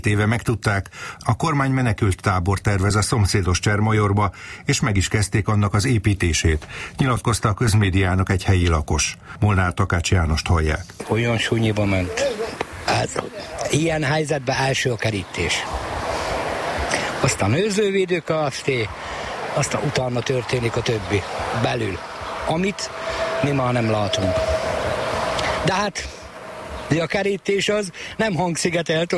Éve megtudták, a kormány menekült tábor tervez a szomszédos Csermajorba, és meg is kezdték annak az építését, nyilatkozta a közmédiának egy helyi lakos. Molnár Takács Jánost hallják. Olyan súnyiba ment. Ilyen helyzetben első a kerítés. Aztán őrzővédő Kft., aztán utána történik a többi belül, amit mi már nem látunk. De hát a kerítés az nem hangszigetelt,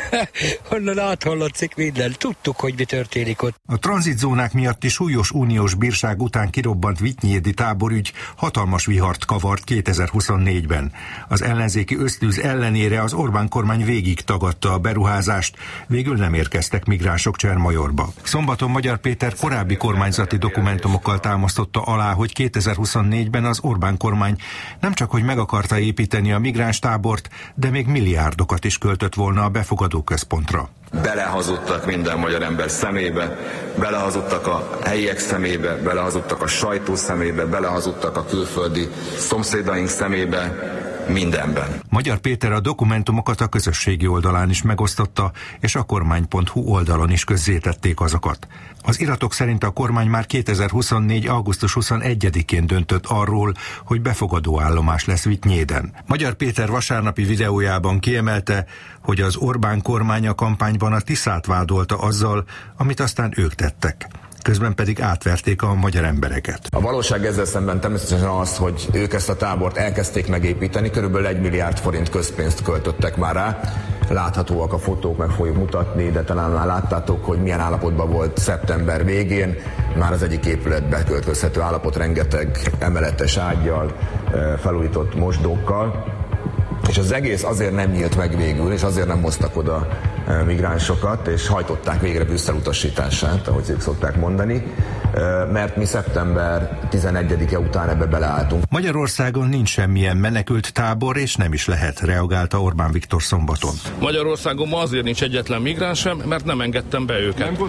onnan áthallatszik minden. Tudtuk, hogy mi történik ott. A tranzitzónák miatti súlyos uniós bírság után kirobbant vitynyédi táborügy hatalmas vihart kavart 2024-ben. Az ellenzéki ösztűz ellenére az Orbán kormány végig tagadta a beruházást, végül nem érkeztek migránsok Csermajorba. Szombaton Magyar Péter korábbi kormányzati dokumentumokkal támasztotta alá, hogy 2024-ben az Orbán kormány nem csak hogy meg akarta építeni a migráns tábort, de még milliárdokat is költött volna a befogadó központra. Belehazudtak minden magyar ember szemébe, belehazudtak a helyiek szemébe, belehazudtak a sajtó szemébe, belehazudtak a külföldi szomszédaink szemébe, mindenben. Magyar Péter a dokumentumokat a közösségi oldalán is megosztotta, és a kormány.hu oldalon is közzétették azokat. Az iratok szerint a kormány már 2024. augusztus 21-én döntött arról, hogy befogadó állomás lesz Vitynyéden. Magyar Péter vasárnapi videójában kiemelte, hogy az Orbán kormány a kampányban a Tiszát vádolta azzal, amit aztán ők tettek. Közben pedig átverték a magyar embereket. A valóság ezzel szemben természetesen az, hogy ők ezt a tábort elkezdték megépíteni, körülbelül 1 milliárd forint közpénzt költöttek már rá. Láthatóak a fotók, meg fogjuk mutatni, de talán már láttátok, hogy milyen állapotban volt szeptember végén. Már az egyik épületbe költözhető állapot, rengeteg emeletes ággyal, felújított mosdókkal. És az egész azért nem nyílt meg végül, és azért nem hoztak oda migránsokat, és hajtották végre Brüsszel utasítását, ahogy ők szokták mondani, mert mi szeptember 11-e után ebbe beleálltunk. Magyarországon nincs semmilyen menekült tábor, és nem is lehet, reagálta Orbán Viktor szombaton. Magyarországon ma azért nincs egyetlen migráns sem, mert nem engedtem be őket.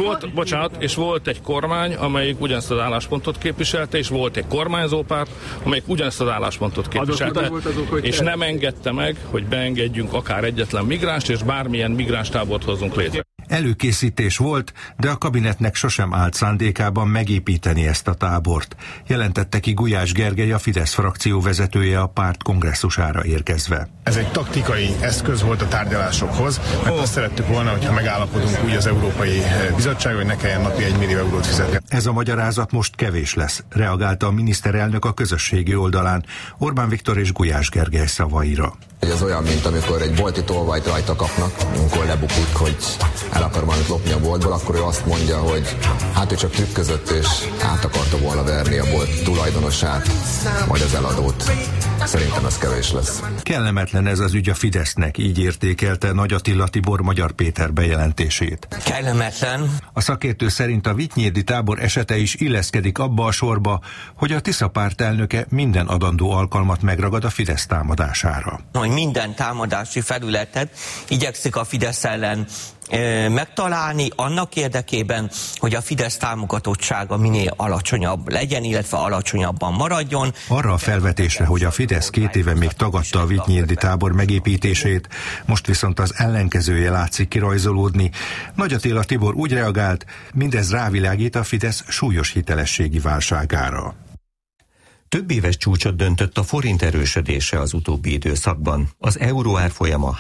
És volt egy kormány, amelyik ugyanezt az álláspontot képviselte, és volt egy kormányzópárt, amelyik ugyanezt az álláspontot képviselte, és nem engedte meg, hogy beengedjünk akár egyetlen migránst, és bármilyen migránstábort hozzunk létre. Előkészítés volt, de a kabinetnek sosem állt szándékában megépíteni ezt a tábort, jelentette ki Gulyás Gergely, a Fidesz frakció vezetője a párt kongresszusára érkezve. Ez egy taktikai eszköz volt a tárgyalásokhoz, mert azt szerettük volna, hogyha megállapodunk úgy az Európai Bizottság, hogy ne kelljen napi 1 millió eurót fizetni. Ez a magyarázat most kevés lesz, reagálta a miniszterelnök a közösségi oldalán Orbán Viktor és Gulyás Gergely szavaira. Ez olyan, mint amikor egy bolti tolvajt rajta kapnak, amikor lebukik, hogy el akar valamit lopni a boltból, akkor ő azt mondja, hogy hát ő csak trükközött, és át akarta volna verni a bolt tulajdonosát, majd az eladót. Szerintem ez kevés lesz. Kellemetlen ez az ügy a Fidesznek, így értékelte Nagy Attila Tibor Magyar Péter bejelentését. Kellemetlen. A szakértő szerint a vitynyédi tábor esete is illeszkedik abba a sorba, hogy a Tisza párt elnöke minden adandó alkalmat megragad a Fidesz támadására. Hogy minden támadási felületet igyekszik a Fidesz ellen megtalálni annak érdekében, hogy a Fidesz támogatottsága minél alacsonyabb legyen, illetve alacsonyabban maradjon. Arra a felvetésre, hogy a Fidesz 2 éve még tagadta a vitynyédi tábor megépítését, most viszont az ellenkezője látszik kirajzolódni, Nagy Attila Tibor úgy reagált, mindez rávilágít a Fidesz súlyos hitelességi válságára. Több éves csúcsot döntött a forint erősödése az utóbbi időszakban. Az euró árfolyama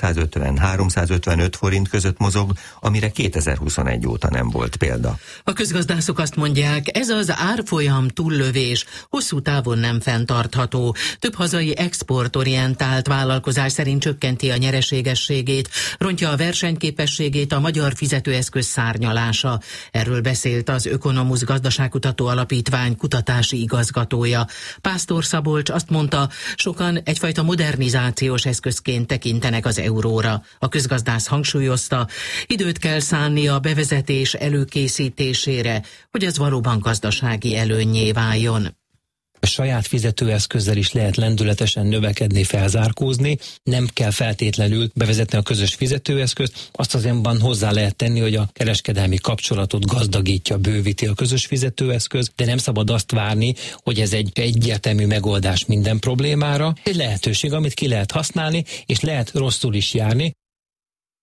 350-355 forint között mozog, amire 2021 óta nem volt példa. A közgazdászok azt mondják, ez az árfolyam túllövés hosszú távon nem fenntartható. Több hazai exportorientált vállalkozás szerint csökkenti a nyereségességét, rontja a versenyképességét a magyar fizetőeszköz szárnyalása. Erről beszélt az Ökonomusz Gazdaságkutató Alapítvány kutatási igazgatója. Pásztor Szabolcs azt mondta, sokan egyfajta modernizációs eszközként tekintenek az euróra. A közgazdász hangsúlyozta, időt kell szánni a bevezetés előkészítésére, hogy ez valóban gazdasági előnnyé váljon. A saját fizetőeszközzel is lehet lendületesen növekedni, felzárkózni, nem kell feltétlenül bevezetni a közös fizetőeszközt, azt azonban hozzá lehet tenni, hogy a kereskedelmi kapcsolatot gazdagítja, bővíti a közös fizetőeszköz, de nem szabad azt várni, hogy ez egy egyértelmű megoldás minden problémára. Egy lehetőség, amit ki lehet használni, és lehet rosszul is járni.